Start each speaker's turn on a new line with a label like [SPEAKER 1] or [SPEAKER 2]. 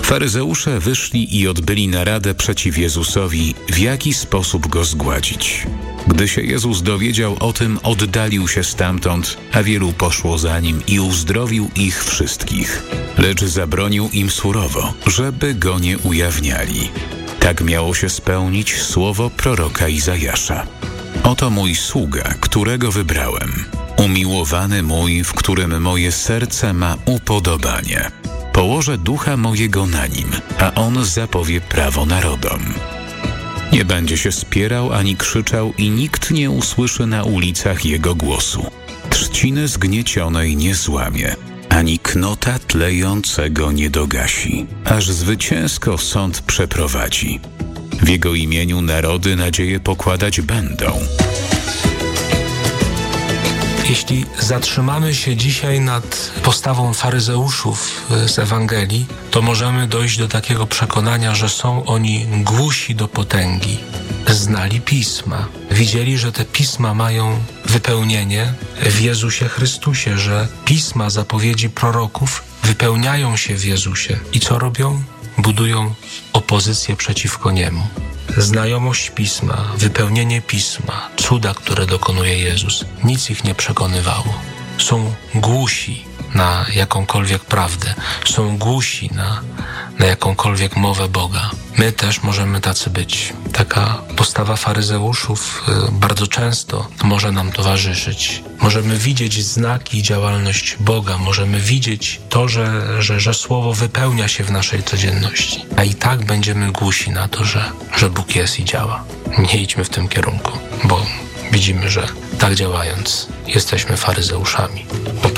[SPEAKER 1] Faryzeusze wyszli i odbyli naradę przeciw Jezusowi, w jaki sposób go zgładzić. Gdy się Jezus dowiedział o tym, oddalił się stamtąd, a wielu poszło za nim i uzdrowił ich wszystkich. Lecz zabronił im surowo, żeby go nie ujawniali. Tak miało się spełnić słowo proroka Izajasza. Oto mój sługa, którego wybrałem, umiłowany mój, w którym moje serce ma upodobanie. Położę ducha mojego na nim, a on zapowie prawo narodom. Nie będzie się spierał ani krzyczał i nikt nie usłyszy na ulicach jego głosu. Trzciny zgniecionej nie złamie, ani knota tlejącego nie dogasi, aż zwycięsko sąd przeprowadzi. W jego imieniu narody nadzieję pokładać będą.
[SPEAKER 2] Jeśli zatrzymamy się dzisiaj nad postawą faryzeuszów z Ewangelii, to możemy dojść do takiego przekonania, że są oni głusi do potęgi. Znali Pisma. Widzieli, że te Pisma mają wypełnienie w Jezusie Chrystusie, że Pisma, zapowiedzi proroków wypełniają się w Jezusie. I co robią? Budują opozycję przeciwko Niemu. Znajomość Pisma, wypełnienie Pisma, cuda, które dokonuje Jezus, nic ich nie przekonywało. Są głusi na jakąkolwiek prawdę, są głusi na jakąkolwiek mowę Boga. My też możemy tacy być. Taka postawa faryzeuszów bardzo często może nam towarzyszyć. Możemy widzieć znaki i działalność Boga, możemy widzieć to, że Słowo wypełnia się w naszej codzienności, a i tak będziemy głusi na to, że Bóg jest i działa. Nie idźmy w tym kierunku, bo widzimy, że tak działając jesteśmy faryzeuszami.